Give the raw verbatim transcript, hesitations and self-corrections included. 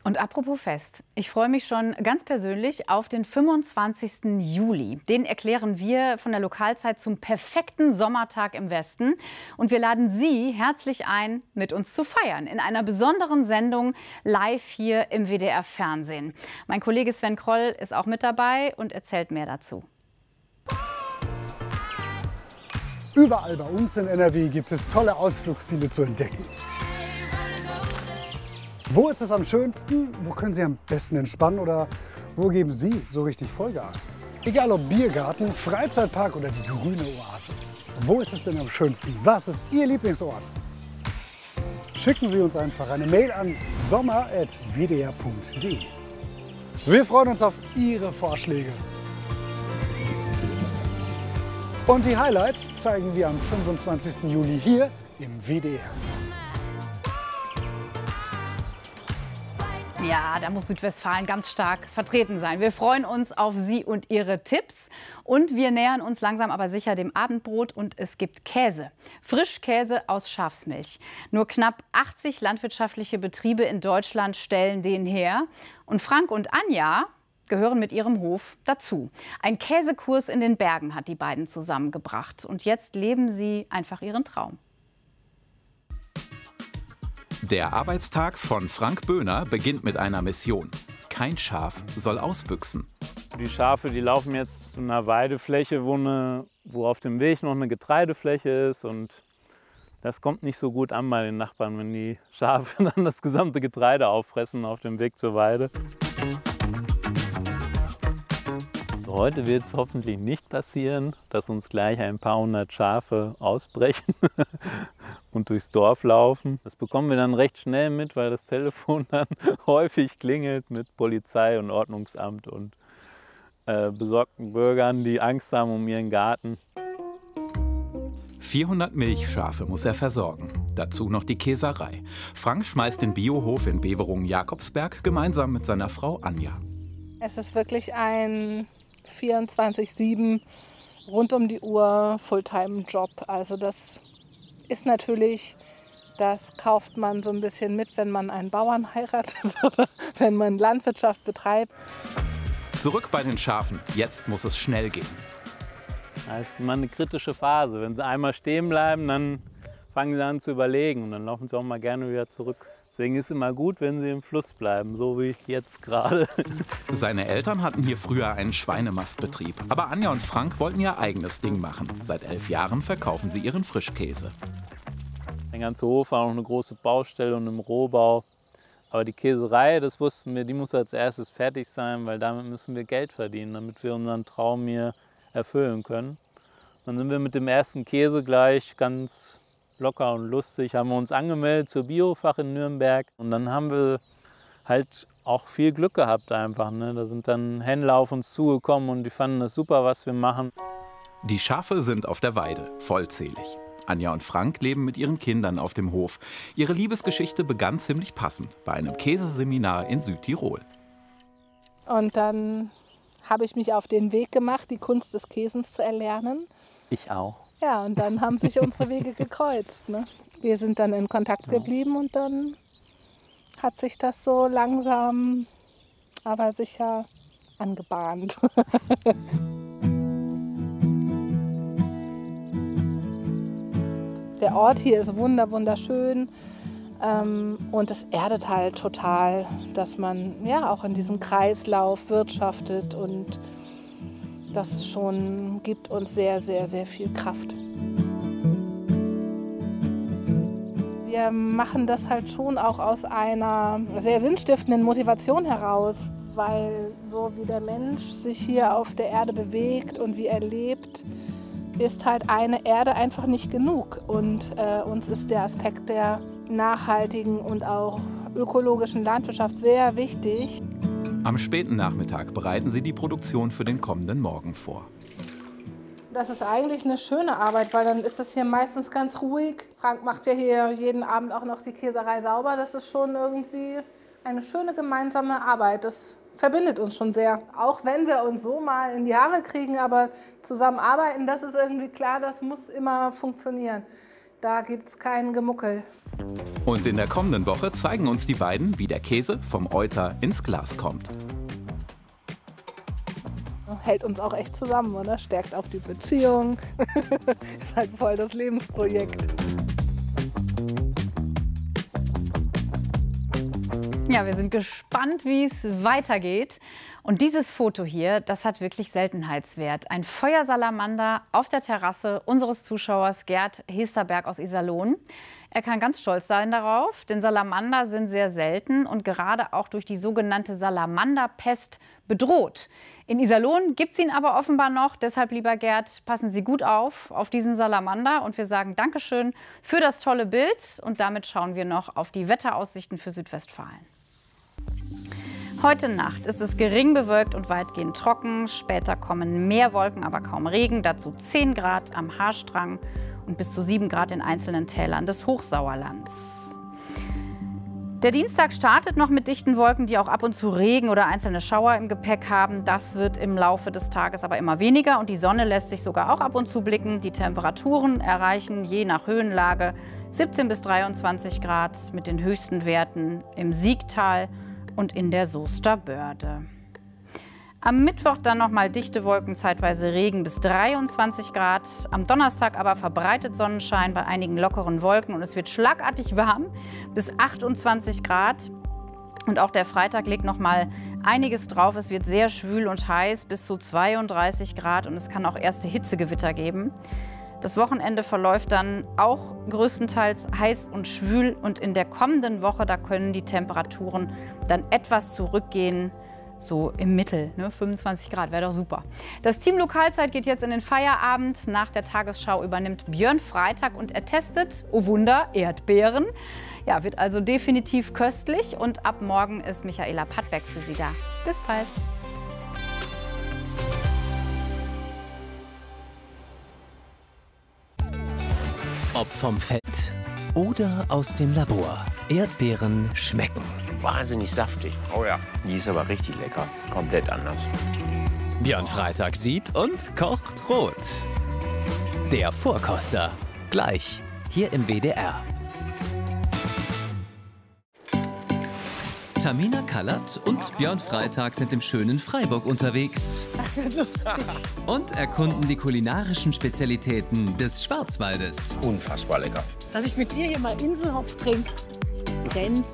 Und apropos Fest, ich freue mich schon ganz persönlich auf den fünfundzwanzigsten Juli. Den erklären wir von der Lokalzeit zum perfekten Sommertag im Westen. Und wir laden Sie herzlich ein, mit uns zu feiern in einer besonderen Sendung live hier im W D R Fernsehen. Mein Kollege Sven Kroll ist auch mit dabei und erzählt mehr dazu. Überall bei uns in N R W gibt es tolle Ausflugsziele zu entdecken. Wo ist es am schönsten? Wo können Sie am besten entspannen? Oder wo geben Sie so richtig Vollgas? Egal ob Biergarten, Freizeitpark oder die grüne Oase. Wo ist es denn am schönsten? Was ist Ihr Lieblingsort? Schicken Sie uns einfach eine Mail an sommer at w d r punkt d e. Wir freuen uns auf Ihre Vorschläge. Und die Highlights zeigen wir am fünfundzwanzigsten Juli hier im W D R. Ja, da muss Südwestfalen ganz stark vertreten sein. Wir freuen uns auf Sie und Ihre Tipps. Und wir nähern uns langsam aber sicher dem Abendbrot und es gibt Käse. Frischkäse aus Schafsmilch. Nur knapp achtzig landwirtschaftliche Betriebe in Deutschland stellen den her. Und Frank und Anja gehören mit ihrem Hof dazu. Ein Käsekurs in den Bergen hat die beiden zusammengebracht. Und jetzt leben sie einfach ihren Traum. Der Arbeitstag von Frank Böhner beginnt mit einer Mission. Kein Schaf soll ausbüchsen. Die Schafe, die laufen jetzt zu einer Weidefläche, wo, eine, wo auf dem Weg noch eine Getreidefläche ist. Und das kommt nicht so gut an bei den Nachbarn, wenn die Schafe dann das gesamte Getreide auffressen auf dem Weg zur Weide. Heute wird es hoffentlich nicht passieren, dass uns gleich ein paar hundert Schafe ausbrechen und durchs Dorf laufen. Das bekommen wir dann recht schnell mit, weil das Telefon dann häufig klingelt mit Polizei und Ordnungsamt und äh, besorgten Bürgern, die Angst haben um ihren Garten. vierhundert Milchschafe muss er versorgen. Dazu noch die Käserei. Frank schmeißt den Biohof in Beverungen-Jakobsberg gemeinsam mit seiner Frau Anja. Es ist wirklich ein vierundzwanzig sieben rund um die Uhr Fulltime-Job. Also das ist natürlich, das kauft man so ein bisschen mit, wenn man einen Bauern heiratet oder wenn man Landwirtschaft betreibt. Zurück bei den Schafen. Jetzt muss es schnell gehen. Das ist immer eine kritische Phase. Wenn sie einmal stehen bleiben, dann fangen sie an zu überlegen und dann laufen sie auch mal gerne wieder zurück. Deswegen ist es immer gut, wenn sie im Fluss bleiben, so wie jetzt gerade. Seine Eltern hatten hier früher einen Schweinemastbetrieb. Aber Anja und Frank wollten ihr eigenes Ding machen. Seit elf Jahren verkaufen sie ihren Frischkäse. Der ganze Hof war noch eine große Baustelle und im Rohbau. Aber die Käserei, das wussten wir, die muss als erstes fertig sein, weil damit müssen wir Geld verdienen, damit wir unseren Traum hier erfüllen können. Dann sind wir mit dem ersten Käse gleich ganz locker und lustig, haben wir uns angemeldet zur Biofach in Nürnberg. Und dann haben wir halt auch viel Glück gehabt einfach. Ne? Da sind dann Händler auf uns zugekommen und die fanden das super, was wir machen. Die Schafe sind auf der Weide, vollzählig. Anja und Frank leben mit ihren Kindern auf dem Hof. Ihre Liebesgeschichte begann ziemlich passend bei einem Käseseminar in Südtirol. Und dann habe ich mich auf den Weg gemacht, die Kunst des Käsens zu erlernen. Ich auch. Ja, und dann haben sich unsere Wege gekreuzt. Ne? Wir sind dann in Kontakt geblieben und dann hat sich das so langsam, aber sicher angebahnt. Der Ort hier ist wunder, wunderschön ähm, und es erdet halt total, dass man ja auch in diesem Kreislauf wirtschaftet und das schon gibt uns sehr, sehr, sehr viel Kraft. Wir machen das halt schon auch aus einer sehr sinnstiftenden Motivation heraus, weil so wie der Mensch sich hier auf der Erde bewegt und wie er lebt, ist halt eine Erde einfach nicht genug. Und äh, uns ist der Aspekt der nachhaltigen und auch ökologischen Landwirtschaft sehr wichtig. Am späten Nachmittag bereiten sie die Produktion für den kommenden Morgen vor. Das ist eigentlich eine schöne Arbeit, weil dann ist das hier meistens ganz ruhig. Frank macht ja hier jeden Abend auch noch die Käserei sauber. Das ist schon irgendwie eine schöne gemeinsame Arbeit. Das verbindet uns schon sehr. Auch wenn wir uns so mal in die Haare kriegen, aber zusammen arbeiten, das ist irgendwie klar, das muss immer funktionieren. Da gibt es kein Gemuckel. Und in der kommenden Woche zeigen uns die beiden, wie der Käse vom Euter ins Glas kommt. Hält uns auch echt zusammen, oder? Stärkt auch die Beziehung. Ist halt voll das Lebensprojekt. Ja, wir sind gespannt, wie es weitergeht. Und dieses Foto hier, das hat wirklich Seltenheitswert. Ein Feuersalamander auf der Terrasse unseres Zuschauers Gerd Hesterberg aus Iserlohn. Er kann ganz stolz sein darauf, denn Salamander sind sehr selten und gerade auch durch die sogenannte Salamanderpest bedroht. In Iserlohn gibt es ihn aber offenbar noch. Deshalb, lieber Gerd, passen Sie gut auf, auf diesen Salamander. Und wir sagen Dankeschön für das tolle Bild. Und damit schauen wir noch auf die Wetteraussichten für Südwestfalen. Heute Nacht ist es gering bewölkt und weitgehend trocken. Später kommen mehr Wolken, aber kaum Regen. Dazu zehn Grad am Haarstrang und bis zu sieben Grad in einzelnen Tälern des Hochsauerlands. Der Dienstag startet noch mit dichten Wolken, die auch ab und zu Regen oder einzelne Schauer im Gepäck haben. Das wird im Laufe des Tages aber immer weniger und die Sonne lässt sich sogar auch ab und zu blicken. Die Temperaturen erreichen je nach Höhenlage siebzehn bis dreiundzwanzig Grad mit den höchsten Werten im Siegtal und in der Soester Börde. Am Mittwoch dann noch mal dichte Wolken, zeitweise Regen bis dreiundzwanzig Grad. Am Donnerstag aber verbreitet Sonnenschein bei einigen lockeren Wolken und es wird schlagartig warm bis achtundzwanzig Grad. Und auch der Freitag legt noch mal einiges drauf. Es wird sehr schwül und heiß bis zu zweiunddreißig Grad und es kann auch erste Hitzegewitter geben. Das Wochenende verläuft dann auch größtenteils heiß und schwül und in der kommenden Woche, da können die Temperaturen dann etwas zurückgehen. So im Mittel, ne? fünfundzwanzig Grad, wäre doch super. Das Team Lokalzeit geht jetzt in den Feierabend. Nach der Tagesschau übernimmt Björn Freitag und er testet, oh Wunder, Erdbeeren. Ja, wird also definitiv köstlich. Und ab morgen ist Michaela Pattberg für Sie da. Bis bald. Ob vom Feld oder aus dem Labor, Erdbeeren schmecken. Wahnsinnig saftig. Oh ja. Die ist aber richtig lecker. Komplett anders. Björn Freitag sieht und kocht rot. Der Vorkoster. Gleich hier im W D R. Tamina Kallert und Björn Freitag sind im schönen Freiburg unterwegs. Das wird lustig. Und erkunden die kulinarischen Spezialitäten des Schwarzwaldes. Unfassbar lecker. Dass ich mit dir hier mal Inselhopf trinke. Grenzt